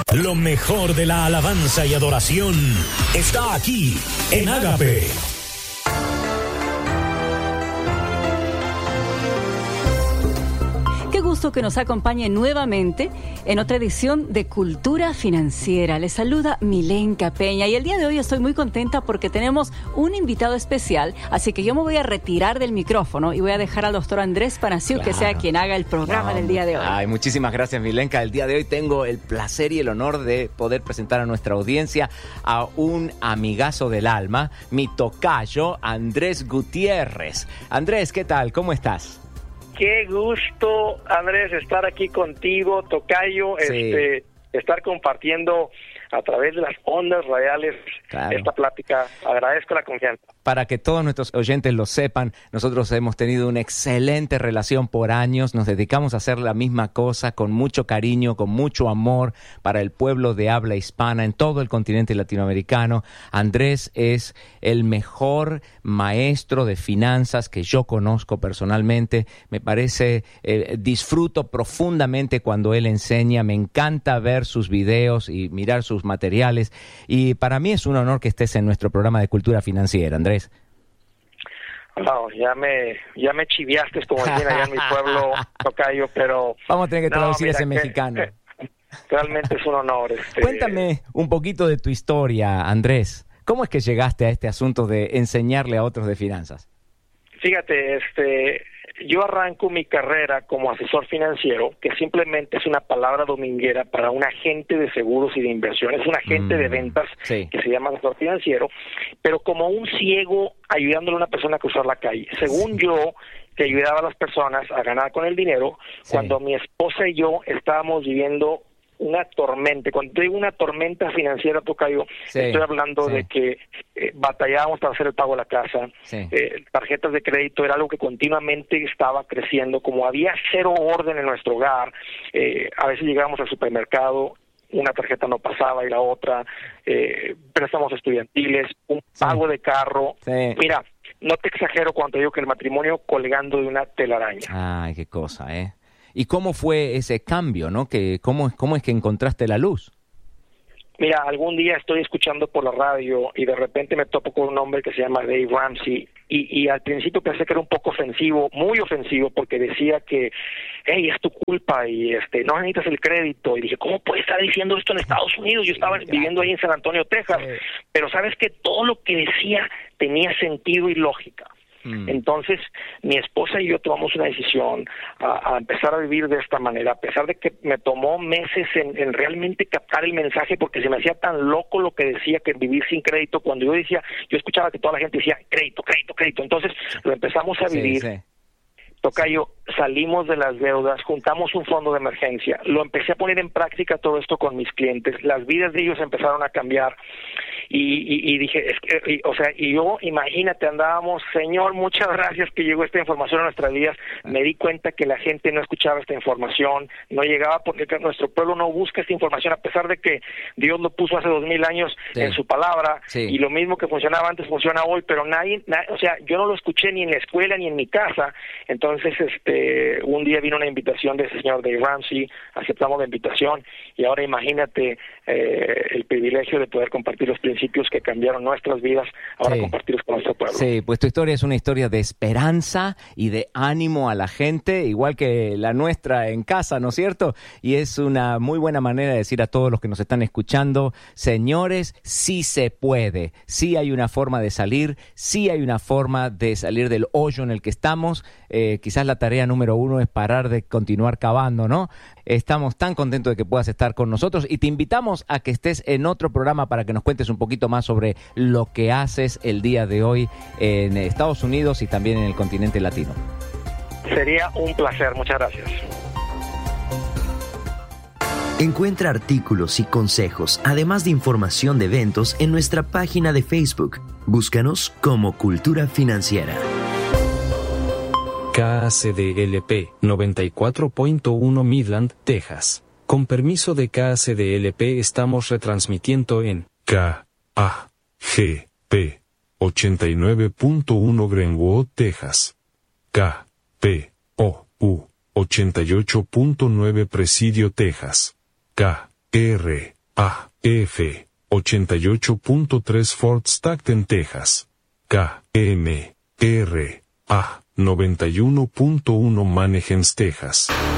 Lo mejor de la alabanza y adoración está aquí en Ágape. Qué gusto que nos acompañe nuevamente en otra edición de Cultura Financiera. Les saluda Milenka Peña y el día de hoy estoy muy contenta porque tenemos un invitado especial, así que yo me voy a retirar del micrófono y voy a dejar al doctor Andrés Panasiuk que sea quien haga el programa del día de hoy. Ay, muchísimas gracias, Milenka. El día de hoy tengo el placer y el honor de poder presentar a nuestra audiencia a un amigazo del alma, mi tocayo, Andrés Gutiérrez. Andrés, ¿qué tal? ¿Cómo estás? Qué gusto, Andrés, estar aquí contigo, tocayo, Sí. Estar compartiendo a través de las ondas radiales esta plática. Agradezco la confianza. Para que todos nuestros oyentes lo sepan, nosotros hemos tenido una excelente relación por años, nos dedicamos a hacer la misma cosa con mucho cariño, con mucho amor para el pueblo de habla hispana en todo el continente latinoamericano. Andrés es el mejor maestro de finanzas que yo conozco personalmente. Me parece, disfruto profundamente cuando él enseña, me encanta ver sus videos y mirar sus materiales, y para mí es un honor que estés en nuestro programa de Cultura Financiera, Andrés. No, ya me chiviaste, como dicen allá en mi pueblo, tocayo, pero... Vamos a tener que traducir ese mexicano. Realmente es un honor. Cuéntame un poquito de tu historia, Andrés. ¿Cómo es que llegaste a este asunto de enseñarle a otros de finanzas? Fíjate, yo arranco mi carrera como asesor financiero, que simplemente es una palabra dominguera para un agente de seguros y de inversiones, un agente de ventas que se llama asesor financiero, pero como un ciego ayudándole a una persona a cruzar la calle. Según yo, que ayudaba a las personas a ganar con el dinero, cuando mi esposa y yo estábamos viviendo una tormenta. Cuando te digo una tormenta financiera, tocayo, estoy hablando de que batallábamos para hacer el pago de la casa, tarjetas de crédito era algo que continuamente estaba creciendo, como había cero orden en nuestro hogar, a veces llegábamos al supermercado, una tarjeta no pasaba y la otra, préstamos estudiantiles, un pago de carro, mira, no te exagero cuando digo que el matrimonio colgando de una telaraña. Ay, qué cosa, ¿eh? ¿Y cómo fue ese cambio, no? ¿Cómo es que encontraste la luz? Mira, algún día estoy escuchando por la radio y de repente me topo con un hombre que se llama Dave Ramsey y al principio pensé que era un poco ofensivo, muy ofensivo, porque decía que, hey, es tu culpa y no necesitas el crédito. Y dije, ¿cómo puede estar diciendo esto en Estados Unidos? Yo estaba viviendo ahí en San Antonio, Texas. Pero sabes que todo lo que decía tenía sentido y lógica. Entonces, mi esposa y yo tomamos una decisión a empezar a vivir de esta manera, a pesar de que me tomó meses en realmente captar el mensaje, porque se me hacía tan loco lo que decía, que vivir sin crédito. Cuando yo escuchaba que toda la gente decía crédito, crédito, crédito. Entonces, lo empezamos a vivir. Tocayo, salimos de las deudas, juntamos un fondo de emergencia, lo empecé a poner en práctica todo esto con mis clientes, las vidas de ellos empezaron a cambiar y dije, y yo, imagínate, andábamos, Señor, muchas gracias que llegó esta información a nuestras vidas. Me di cuenta que la gente no escuchaba esta información, no llegaba, porque nuestro pueblo no busca esta información, a pesar de que Dios lo puso hace 2000 años en su palabra, y lo mismo que funcionaba antes funciona hoy, pero nadie, yo no lo escuché ni en la escuela ni en mi casa. Entonces, un día vino una invitación de ese señor Dave Ramsey, aceptamos la invitación y ahora imagínate el privilegio de poder compartir los principios que cambiaron nuestras vidas, ahora compartirlos con nuestro pueblo. Sí, pues tu historia es una historia de esperanza y de ánimo a la gente, igual que la nuestra en casa, ¿no es cierto? Y es una muy buena manera de decir a todos los que nos están escuchando, señores, sí se puede, sí hay una forma de salir, sí hay una forma de salir del hoyo en el que estamos. Quizás la tarea número 1 es parar de continuar cavando, ¿no? Estamos tan contentos de que puedas estar con nosotros y te invitamos a que estés en otro programa para que nos cuentes un poquito más sobre lo que haces el día de hoy en Estados Unidos y también en el continente latino. Sería un placer, muchas gracias. Encuentra artículos y consejos, además de información de eventos en nuestra página de Facebook. Búscanos como Cultura Financiera. KACDLP 94.1 Midland, Texas. Con permiso de KACDLP estamos retransmitiendo en KAGP 89.1 Greenwood, Texas. KPOU 88.9 Presidio, Texas. KRZZ F 88.3 Fort Stockton, Texas. KMRA 91.1 Manheim, Texas.